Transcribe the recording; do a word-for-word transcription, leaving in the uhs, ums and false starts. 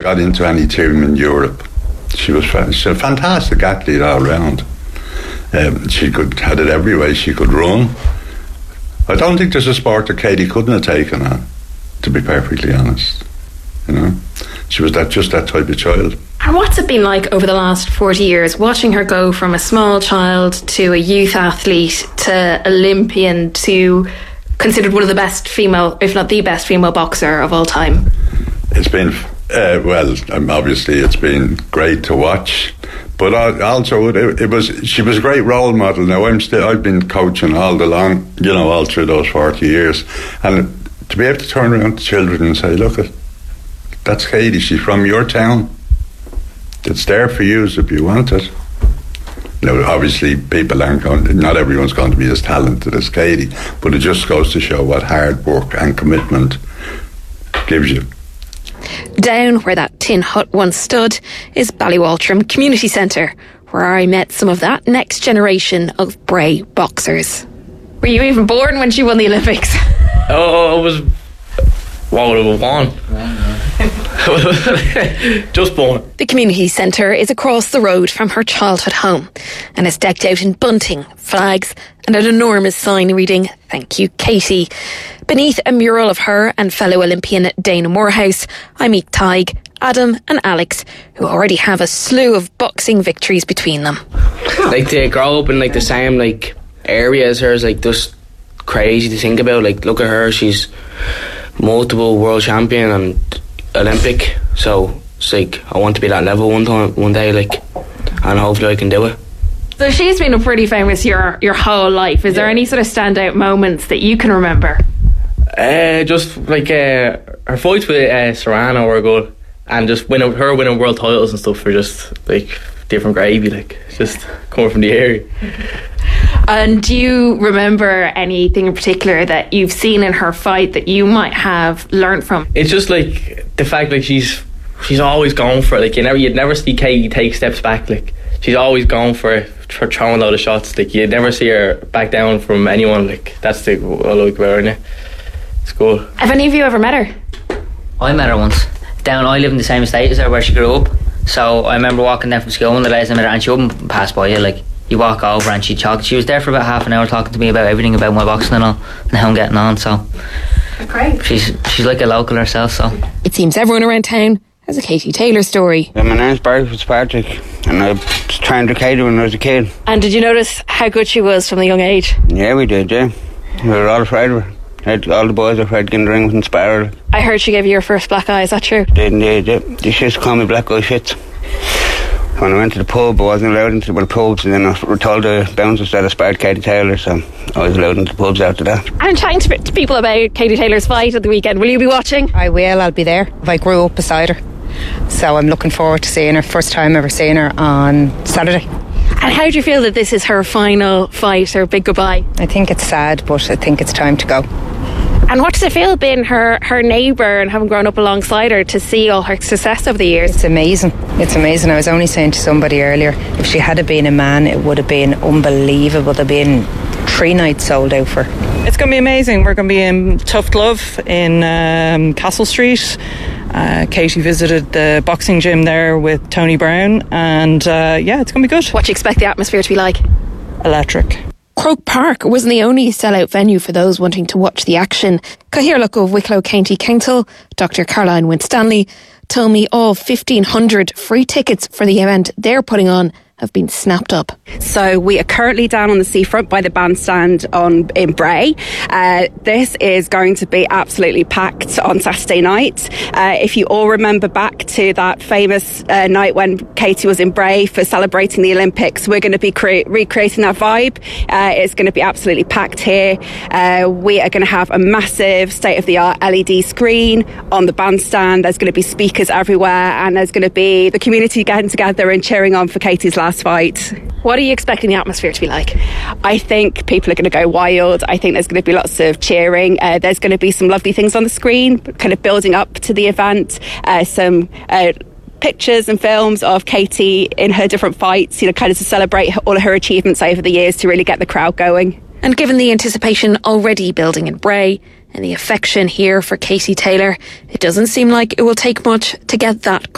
got into any team in Europe. She was, she's a fantastic athlete all round. Um, she could had it every way. She could run. I don't think there's a sport that Katie couldn't have taken on, to be perfectly honest. You know, she was that just that type of child. And what's it been like over the last forty years, watching her go from a small child to a youth athlete to Olympian to considered one of the best female, if not the best female boxer of all time? It's been, uh, well, um, obviously it's been great to watch, but also it, it was, she was a great role model. Now I'm still, I've been coaching all the long, you know, all through those forty years, and to be able to turn around to children and say, look, that's Katie, she's from your town. It's there for you if you want it. Now, obviously, people aren't going to, not everyone's going to be as talented as Katie, but it just goes to show what hard work and commitment gives you. Down where that tin hut once stood is Ballywaltrim Community Centre, where I met some of that next generation of Bray boxers. Were you even born when she won the Olympics? Oh, I was, what would I have won? Just born. The community centre is across the road from her childhood home and is decked out in bunting, flags and an enormous sign reading "Thank you, Katie." Beneath a mural of her and fellow Olympian Dana Morehouse, I meet Tig, Adam and Alex, who already have a slew of boxing victories between them. Like, to grow up in like the same like area as her is like just crazy to think about. Like, look at her, she's multiple world champion and Olympic, so it's like I want to be that level one time, one day, like, and hopefully I can do it. So she's been a pretty famous your your whole life. Is yeah. there any sort of standout moments that you can remember? Uh, just like uh, her fights with uh, Serrano were good, and just winning her winning world titles and stuff were just like different gravy. Like, just coming from the area. And do you remember anything in particular that you've seen in her fight that you might have learnt from? It's just like the fact like she's she's always going for it. Like, you never you'd never see Katie take steps back. Like, she's always going for it, for throwing a load of shots. Like, you'd never see her back down from anyone. Like, that's the what I like about her, innit? It's cool. Have any of you ever met her? I met her once. Down, I live in the same estate as her where she grew up. So I remember walking down from school one of the days I met her, and she wouldn't pass by you. Like, you walk over and she'd talk. She was there for about half an hour talking to me about everything about my boxing and all, and how I'm getting on. So great. She's she's like a local herself. So it seems everyone around town has a Katie Taylor story. My name's Barry Fitzpatrick, and I trained with Katie when I was a kid. And did you notice how good she was from the young age? Yeah, we did. Yeah, we were all afraid of her. All the boys were afraid to get in the ring with and spar her. I heard she gave you your first black eye. Is that true? Did indeed. Yeah. They used to call me Black Eye Fitz. When I went to the pub, I wasn't allowed into the pubs, and then I was told the bouncers that I sparred Katie Taylor, so I was allowed into the pubs after that. I'm chatting to, to people about Katie Taylor's fight at the weekend. Will you be watching? I will, I'll be there. I grew up beside her, so I'm looking forward to seeing her. First time ever seeing her on Saturday. And how do you feel that this is her final fight, her big goodbye? I think it's sad, but I think it's time to go. And what does it feel being her, her neighbour and having grown up alongside her to see all her success over the years? It's amazing. It's amazing. I was only saying to somebody earlier, if she had been a man, it would have been unbelievable. There'd been three nights sold out for. It's going to be amazing. We're going to be in Tough Glove in um, Castle Street. Uh, Katie visited the boxing gym there with Tony Brown, and uh, yeah, it's going to be good. What do you expect the atmosphere to be like? Electric. Croke Park wasn't the only sellout venue for those wanting to watch the action. Cathaoirleach of Wicklow County Council, Doctor Caroline Winstanley, told me all fifteen hundred free tickets for the event they're putting on have been snapped up. So we are currently down on the seafront by the bandstand on in Bray. Uh, this is going to be absolutely packed on Saturday night. Uh, if you all remember back to that famous uh, night when Katie was in Bray for celebrating the Olympics, we're going to be cre- recreating that vibe. Uh, it's going to be absolutely packed here. Uh, we are going to have a massive state-of-the-art L E D screen on the bandstand. There's going to be speakers everywhere, and there's going to be the community getting together and cheering on for Katie's last fight. What are you expecting the atmosphere to be like? I think people are going to go wild. I think there's going to be lots of cheering. Uh, there's going to be some lovely things on the screen, kind of building up to the event. Uh, some uh, pictures and films of Katie in her different fights, you know, kind of to celebrate all of her achievements over the years to really get the crowd going. And given the anticipation already building in Bray and the affection here for Katie Taylor, it doesn't seem like it will take much to get that